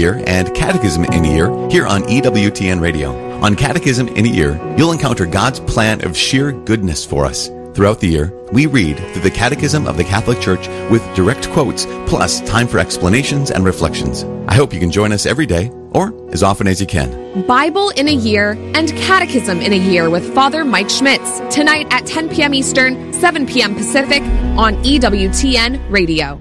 Year and Catechism in a Year here on EWTN Radio. On Catechism in a Year, you'll encounter God's plan of sheer goodness for us. Throughout the year, we read through the Catechism of the Catholic Church with direct quotes, plus time for explanations and reflections. I hope you can join us every day, or as often as you can. Bible in a Year and Catechism in a Year with Father Mike Schmitz, tonight at 10 p.m. Eastern, 7 p.m. Pacific on EWTN Radio.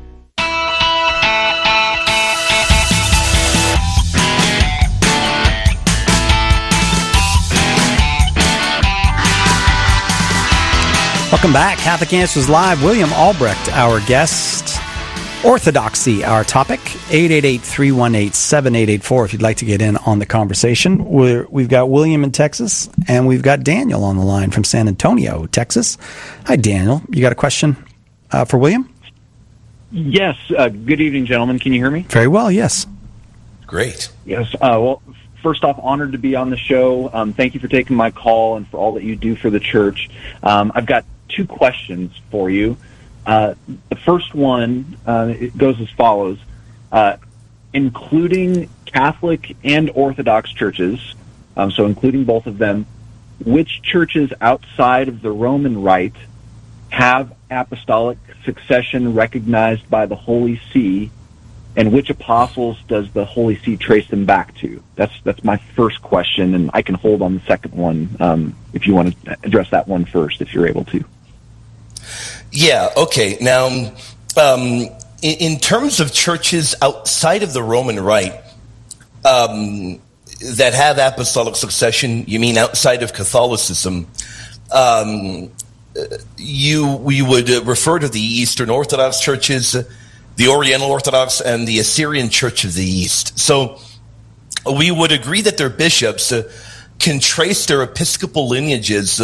Welcome back. Catholic Answers Live. William Albrecht, our guest. Orthodoxy, our topic. 888-318-7884 if you'd like to get in on the conversation. We've got William in Texas, and we've got Daniel on the line from San Antonio, Texas. Hi, Daniel. You got a question for William? Yes. Good evening, gentlemen. Can you hear me? Very well, yes. Great. Yes. Well, first off, honored to be on the show. Thank you for taking my call and for all that you do for the church. I've got two questions for you. The first one it goes as follows. Including Catholic and Orthodox churches, so including both of them, which churches outside of the Roman Rite have apostolic succession recognized by the Holy See, and which apostles does the Holy See trace them back to? That's my first question, and I can hold on the second one if you want to address that one first, if you're able to. Yeah, okay. Now, in terms of churches outside of the Roman Rite that have apostolic succession, you mean outside of Catholicism, we would refer to the Eastern Orthodox churches, the Oriental Orthodox, and the Assyrian Church of the East. So we would agree that their bishops can trace their episcopal lineages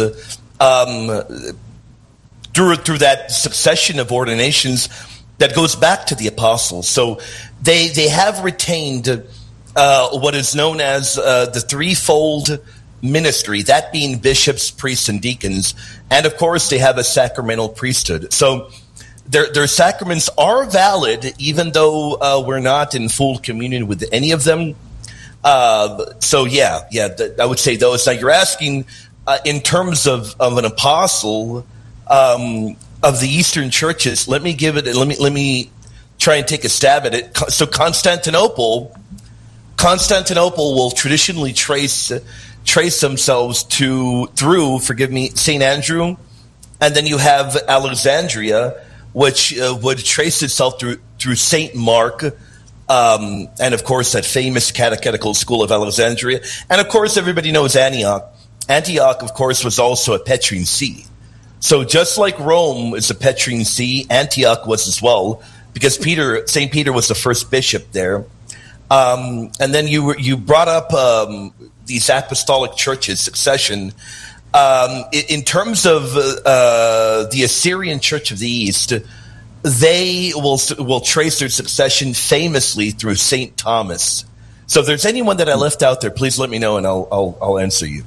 through that succession of ordinations that goes back to the apostles. So they have retained what is known as the threefold ministry, that being bishops, priests, and deacons. And of course, they have a sacramental priesthood. So their sacraments are valid, even though we're not in full communion with any of them. So I would say those. Now you're asking in terms of an apostle of the Eastern churches. Let me try and take a stab at it. So Constantinople will traditionally trace themselves through St. Andrew, and then you have Alexandria, which would trace itself through St. Mark, and of course that famous catechetical school of Alexandria, and of course everybody knows Antioch. Antioch, of course, was also a Petrine see. So just like Rome is a Petrine see, Antioch was as well, because St. Peter was the first bishop there. And then you brought up these apostolic churches, succession. In terms of the Assyrian Church of the East, they will trace their succession famously through St. Thomas. So if there's anyone that I left out there, please let me know and I'll answer you.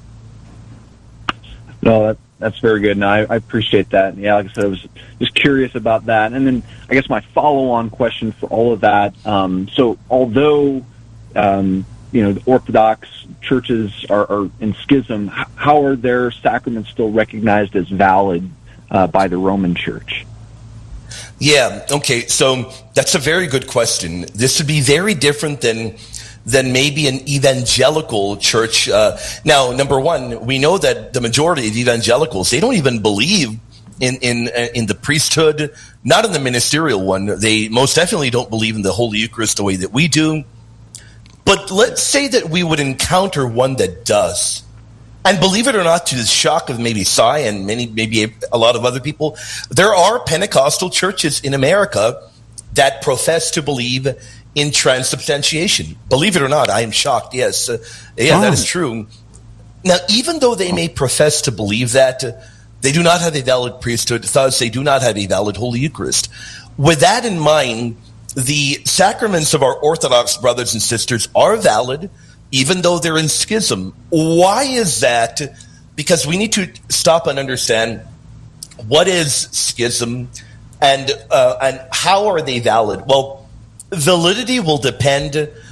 No, that's very good, and I appreciate that. Yeah, like I said, I was just curious about that. And then I guess my follow-on question for all of that, so although, the Orthodox churches are in schism, how are their sacraments still recognized as valid by the Roman Church? Yeah, okay, so that's a very good question. This would be very different than maybe an evangelical church. Now, number one, we know that the majority of evangelicals, they don't even believe in the priesthood, not in the ministerial one. They most definitely don't believe in the Holy Eucharist the way that we do. But let's say that we would encounter one that does. And believe it or not, to the shock of maybe Cy and maybe a lot of other people, there are Pentecostal churches in America that profess to believe in transubstantiation. Believe it or not, I am shocked. Yes. That is true. Now, even though they may profess to believe that, they do not have a valid priesthood, thus they do not have a valid Holy Eucharist. With that in mind, the sacraments of our Orthodox brothers and sisters are valid, even though they're in schism. Why is that? Because we need to stop and understand what is schism and how are they valid. Well, validity will depend